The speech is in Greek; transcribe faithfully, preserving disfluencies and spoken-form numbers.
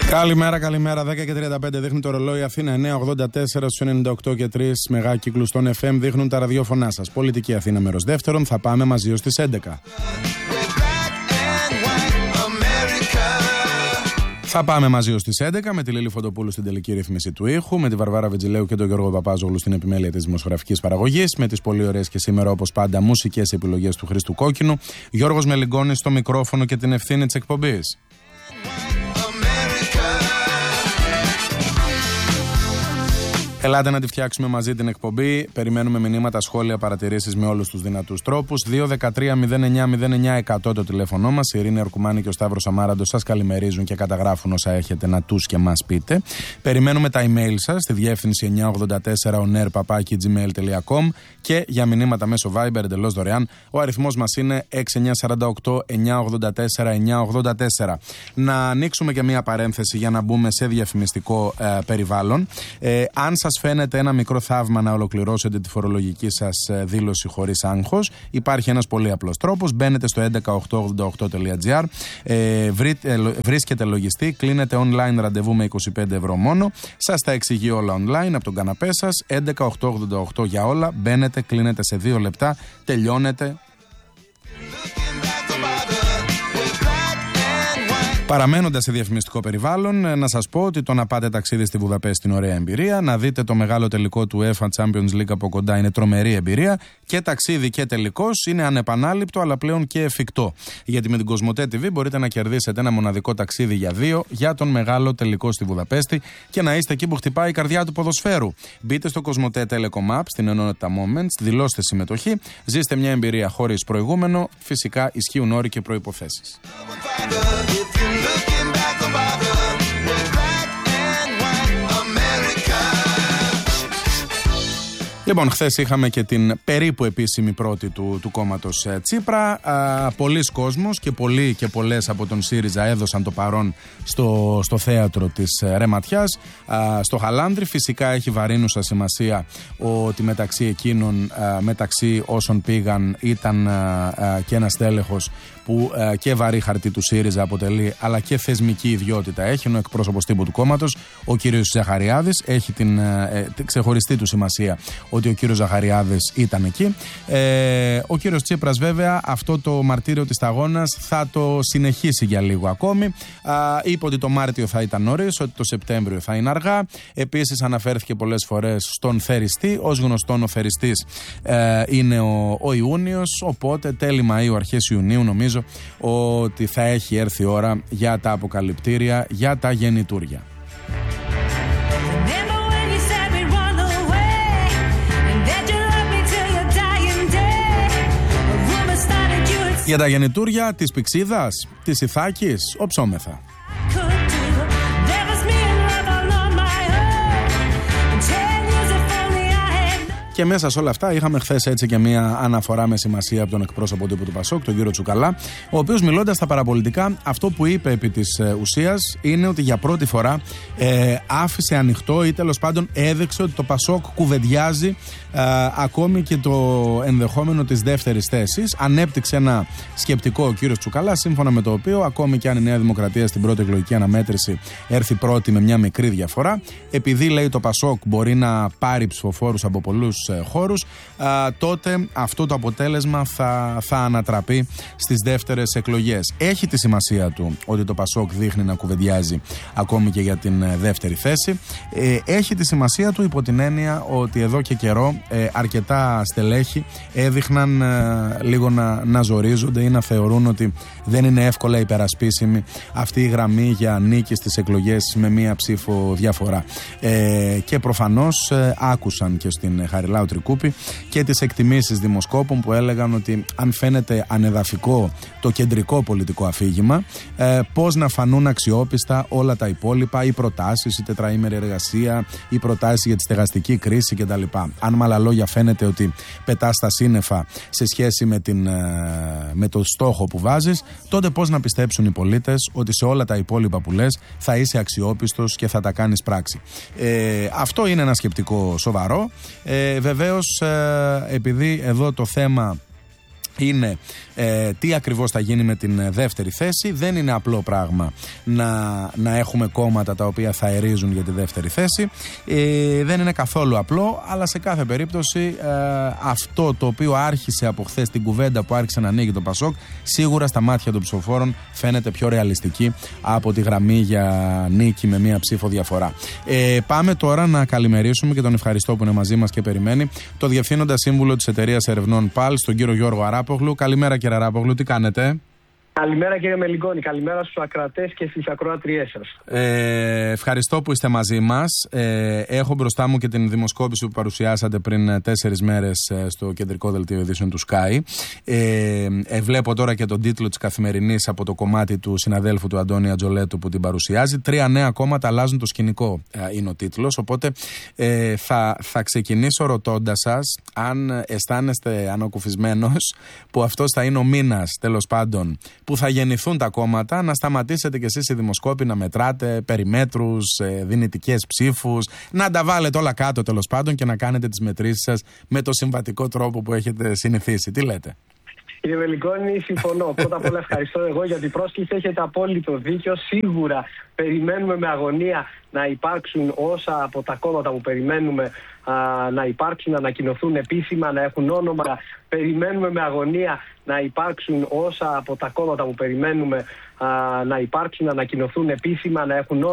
Καλημέρα, καλημέρα. δέκα και τριάντα πέντε δείχνει το ρολόι. Αθήνα εννιά ογδόντα τέσσερα στους ενενήντα οκτώ και τρία μεγά κύκλους των εφ εμ δείχνουν τα ραδιόφωνά σας. Πολιτική Αθήνα μέρος δεύτερον. Θα πάμε μαζί ως τις έντεκα. Θα πάμε μαζί ως τις έντεκα με τη Λίλη Φωτοπούλου στην τελική ρύθμιση του ήχου, με τη Βαρβάρα Βετζιλέου και τον Γιώργο Παπάζογλου στην επιμέλεια της δημοσιογραφικής παραγωγής, με τις πολύ ωραίες και σήμερα όπως πάντα μουσικές επιλογές του Χρήστου Κόκκινου, Γιώργος Μελιγκόνης στο μικρόφωνο και την ευθύνη της εκπομπής. Ελάτε να τη φτιάξουμε μαζί την εκπομπή. Περιμένουμε μηνύματα, σχόλια, παρατηρήσεις με όλους τους δυνατούς τρόπους. δύο δεκατρία μηδέν εννιά μηδέν εννιά εκατό το τηλέφωνό μας. Η Ειρήνη Αρκουμάνη και ο Σταύρος Αμάραντος σας καλημερίζουν και καταγράφουν όσα έχετε να τους και μας πείτε. Περιμένουμε τα email σας στη διεύθυνση εννιά ογδόντα τέσσερα onair παπάκι τζι μέιλ τελεία κομ και για μηνύματα μέσω Viber εντελώς δωρεάν. Ο αριθμός μας είναι έξι εννιά τέσσερα οκτώ εννιά ογδόντα τέσσερα εννιά ογδόντα τέσσερα. Να ανοίξουμε και μία παρένθεση για να μπούμε σε διαφημιστικό ε, περιβάλλον. Ε, αν σας φαίνεται ένα μικρό θαύμα να ολοκληρώσετε τη φορολογική σας δήλωση χωρίς άγχος, υπάρχει ένας πολύ απλός τρόπος. Μπαίνετε στο έντεκα οκτώ ογδόντα οκτώ τελεία τζι άρ, ε, βρίσκετε λογιστή, κλείνετε online ραντεβού με είκοσι πέντε ευρώ μόνο. Σας τα εξηγεί όλα online από τον καναπέ σας. έντεκα οκτώ ογδόντα οκτώ για όλα. Μπαίνετε, κλείνετε σε δύο λεπτά, τελειώνετε. Παραμένοντας σε διαφημιστικό περιβάλλον, να σας πω ότι το να πάτε ταξίδι στη Βουδαπέστη είναι ωραία εμπειρία. Να δείτε το μεγάλο τελικό του UEFA Champions League από κοντά είναι τρομερή εμπειρία. Και ταξίδι και τελικός είναι ανεπανάληπτο αλλά πλέον και εφικτό. Γιατί με την Κοσμοτέ τι βι μπορείτε να κερδίσετε ένα μοναδικό ταξίδι για δύο για τον μεγάλο τελικό στη Βουδαπέστη και να είστε εκεί που χτυπάει η καρδιά του ποδοσφαίρου. Μπείτε στο Κοσμοτέ Telecom App, στην ενότητα Moments, δηλώστε συμμετοχή, ζήστε μια εμπειρία χωρίς προηγούμενο. Φυσικά ισχύουν όροι και προϋποθέσεις. Looking back above the black and white America. Λοιπόν, χθες είχαμε και την περίπου επίσημη πρώτη του, του κόμματος ε, Τσίπρα. Α, πολλοί κόσμος και πολλοί και πολλές από τον ΣΥΡΙΖΑ έδωσαν το παρόν στο, στο θέατρο της ε, Ρεματιάς, α, στο Χαλάνδρι. Φυσικά έχει βαρύνουσα σημασία ότι μεταξύ εκείνων, α, μεταξύ όσων πήγαν ήταν α, α, και ένας τέλεχος που ε, και βαρύ χαρτί του ΣΥΡΙΖΑ αποτελεί, αλλά και θεσμική ιδιότητα έχει, είναι ο εκπρόσωπος τύπου του κόμματος, ο κύριος Ζαχαριάδης. Έχει την, ε, την ξεχωριστή του σημασία ότι ο κύριος Ζαχαριάδης ήταν εκεί. Ε, ο κύριος Τσίπρας, βέβαια, αυτό το μαρτύριο της σταγόνας θα το συνεχίσει για λίγο ακόμη. Α, είπε ότι το Μάρτιο θα ήταν νωρίς, ότι το Σεπτέμβριο θα είναι αργά. Επίσης, αναφέρθηκε πολλές φορές στον θεριστή. Ως γνωστόν, ο θεριστής ε, είναι ο, ο Ιούνιος. Οπότε, τέλη Μαΐου, αρχές Ιουνίου, νομίζω ότι θα έχει έρθει η ώρα για τα αποκαλυπτήρια, για τα γεννητούρια. Για τα γεννητούρια της Πηξίδας, της Ιθάκης, οψόμεθα. Και μέσα σε όλα αυτά είχαμε χθες έτσι και μία αναφορά με σημασία από τον εκπρόσωπο τύπου του Πασόκ, τον κύριο Τσουκαλά, ο οποίος μιλώντας στα παραπολιτικά, αυτό που είπε επί της ε, ουσίας είναι ότι για πρώτη φορά ε, άφησε ανοιχτό ή τέλος πάντων έδειξε ότι το Πασόκ κουβεντιάζει ε, ακόμη και το ενδεχόμενο της δεύτερης θέσης. Ανέπτυξε ένα σκεπτικό ο κύριος Τσουκαλά, σύμφωνα με το οποίο ακόμη και αν η Νέα Δημοκρατία στην πρώτη εκλογική αναμέτρηση έρθει πρώτη με μια μικρή διαφορά, επειδή λέει το Πασόκ μπορεί να πάρει ψηφοφόρους από πολλούς χώρους, α, τότε αυτό το αποτέλεσμα θα, θα ανατραπεί στις δεύτερες εκλογές. Έχει τη σημασία του ότι το Πασόκ δείχνει να κουβεντιάζει ακόμη και για την ε, δεύτερη θέση. Ε, έχει τη σημασία του υπό την έννοια ότι εδώ και καιρό ε, αρκετά στελέχη έδειχναν ε, λίγο να, να ζορίζονται ή να θεωρούν ότι δεν είναι εύκολα υπερασπίσιμη αυτή η γραμμή για νίκη στις εκλογές με μία ψήφο διαφορά. Ε, και προφανώς ε, άκουσαν και στην Χαριλάου Τρικούπη και τις εκτιμήσεις δημοσκόπων που έλεγαν ότι αν φαίνεται ανεδαφικό το κεντρικό πολιτικό αφήγημα, ε, πώς να φανούν αξιόπιστα όλα τα υπόλοιπα, οι προτάσεις, η τετραήμερη εργασία, οι προτάσεις για τη στεγαστική κρίση κτλ. Αν με άλλα λόγια φαίνεται ότι πετάς τα σύννεφα σε σχέση με, την, με το στόχο που βάζεις, τότε πώς να πιστέψουν οι πολίτες ότι σε όλα τα υπόλοιπα που λες θα είσαι αξιόπιστος και θα τα κάνεις πράξη. Ε, αυτό είναι ένα σκεπτικό σοβαρό. Ε, βεβαίως, ε, επειδή εδώ το θέμα είναι ε, τι ακριβώς θα γίνει με την δεύτερη θέση. Δεν είναι απλό πράγμα να, να έχουμε κόμματα τα οποία θα ερίζουν για τη δεύτερη θέση. Ε, δεν είναι καθόλου απλό, αλλά σε κάθε περίπτωση ε, αυτό το οποίο άρχισε από χθες, την κουβέντα που άρχισε να ανοίγει το Πασόκ, σίγουρα στα μάτια των ψηφοφόρων φαίνεται πιο ρεαλιστική από τη γραμμή για νίκη με μία ψήφο διαφορά. Ε, πάμε τώρα να καλημερίσουμε και τον ευχαριστώ που είναι μαζί μας και περιμένει το Διευθύνοντα Σύμβουλο της Εταιρείας Ερευνών ΠΑΛ, τον κύριο Γιώργο Αράπογλου. Καλημέρα κύριε Αράπογλου, τι κάνετε? Καλημέρα κύριε Μελικόνη, καλημέρα στους ακροατές και στις ακροατριές σας. Ε, ευχαριστώ που είστε μαζί μας. Ε, έχω μπροστά μου και την δημοσκόπηση που παρουσιάσατε πριν τέσσερις μέρες στο κεντρικό δελτίο ειδήσεων του Sky. Ε, ε, βλέπω τώρα και τον τίτλο της Καθημερινής από το κομμάτι του συναδέλφου του Αντώνη Ατζολέτου που την παρουσιάζει. Τρία νέα κόμματα αλλάζουν το σκηνικό, ε, είναι ο τίτλος. Οπότε ε, θα, θα ξεκινήσω ρωτώντας σας αν αισθάνεστε ανακουφισμένος που αυτός θα είναι ο μήνας, τέλος πάντων, που θα γεννηθούν τα κόμματα, να σταματήσετε κι εσείς οι δημοσκόποι να μετράτε περιμέτρους, δυνητικές ψήφους, να τα βάλετε όλα κάτω τέλος πάντων και να κάνετε τις μετρήσεις σας με το συμβατικό τρόπο που έχετε συνηθίσει. Τι λέτε? Κύριε Μελικόνη, συμφωνώ. Πρώτα απ' όλα ευχαριστώ εγώ για την πρόσκληση. Έχετε απόλυτο δίκιο. Σίγουρα περιμένουμε με αγωνία να υπάρξουν όσα από τα κόμματα που περιμένουμε α, να υπάρξουν, να ανακοινωθούν επίσημα, να έχουν όνομα. Περιμένουμε με αγωνία να υπάρξουν όσα από τα κόμματα που περιμένουμε α, να υπάρξουν, να ανακοινωθούν επίσημα, να έχουν όνομα.